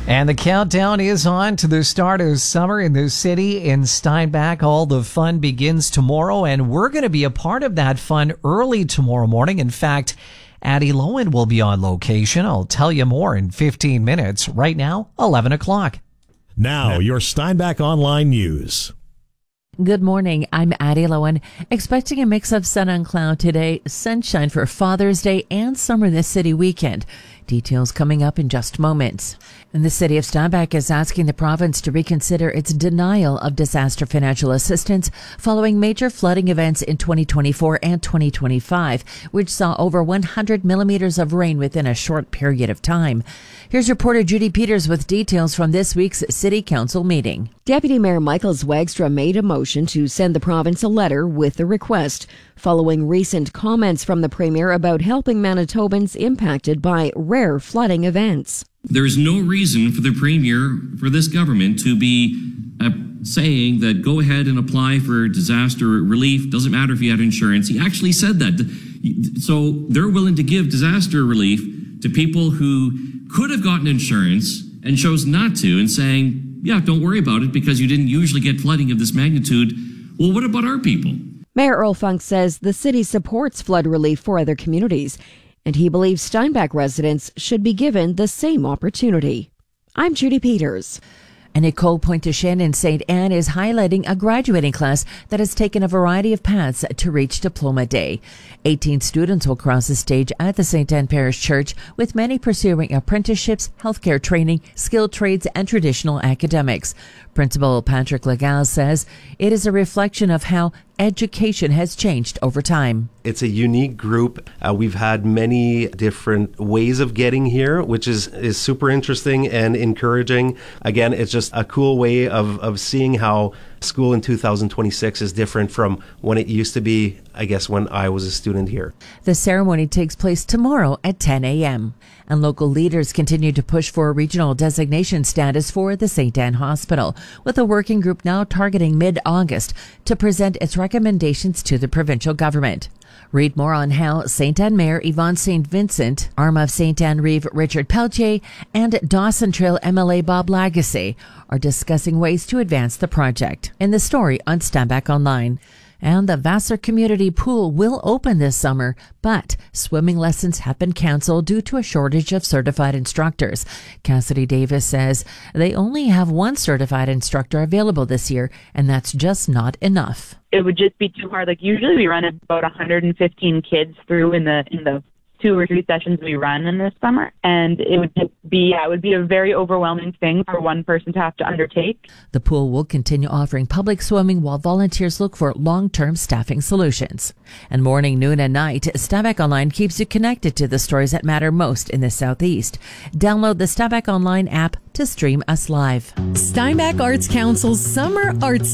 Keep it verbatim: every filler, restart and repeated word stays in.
And the countdown is on to the start of summer in the city in Steinbach. All the fun begins tomorrow, and we're going to be a part of that fun early tomorrow morning. In fact, Addie Lowen will be on location. I'll tell you more in fifteen minutes. Right now, eleven o'clock. Now, your Steinbach Online News. Good morning. I'm Addie Lowen. Expecting a mix of sun and cloud today, sunshine for Father's Day and Summer in the City weekend. Details coming up in just moments. And the city of Steinbach is asking the province to reconsider its denial of disaster financial assistance following major flooding events in twenty twenty-four and twenty twenty-five, which saw over one hundred millimeters of rain within a short period of time. Here's reporter Judy Peters with details from this week's City Council meeting. Deputy Mayor Michael Zwagstra made a motion to send the province a letter with a request following recent comments from the Premier about helping Manitobans impacted by rare flooding events. There is no reason for the Premier, for this government, to be uh, saying that go ahead and apply for disaster relief. Doesn't matter if you had insurance. He actually said that. So they're willing to give disaster relief to people who could have gotten insurance and chose not to, and saying, yeah, don't worry about it because you didn't usually get flooding of this magnitude. Well, what about our people? Mayor Earl Funk says the city supports flood relief for other communities, and he believes Steinbach residents should be given the same opportunity. I'm Judy Peters. And Nicole Pointe-Duchesne in Saint Anne is highlighting a graduating class that has taken a variety of paths to reach Diploma Day. eighteen students will cross the stage at the Saint Anne Parish Church, with many pursuing apprenticeships, healthcare training, skilled trades, and traditional academics. Principal Patrick Legal says it is a reflection of how education has changed over time. It's a unique group. Uh, we've had many different ways of getting here, which is, is super interesting and encouraging. Again, it's just a cool way of, of seeing how school in two thousand twenty-six is different from when it used to be, I guess, when I was a student here. The ceremony takes place tomorrow at ten a.m. And local leaders continue to push for a regional designation status for the Saint Anne Hospital, with a working group now targeting mid-August to present its recommendations to the provincial government. Read more on how Saint Anne Mayor Yvonne Saint Vincent, Arm of Saint Anne Reeve Richard Pelletier, and Dawson Trail M L A Bob Lagasse are discussing ways to advance the project. In the story on Steinbach Online. And the Vassar Community Pool will open this summer, but swimming lessons have been canceled due to a shortage of certified instructors. Cassidy Davis says they only have one certified instructor available this year, and that's just not enough. It would just be too hard. Like usually we run about one hundred fifteen kids through in the in the two or three sessions we run in this summer, and it would just be yeah, it would be a very overwhelming thing for one person to have to undertake. The pool will continue offering public swimming while volunteers look for long-term staffing solutions. And morning, noon, and night, Steinbach Online keeps you connected to the stories that matter most in the Southeast. Download the Steinbach Online app to stream us live. Steinbach Arts Council's Summer Arts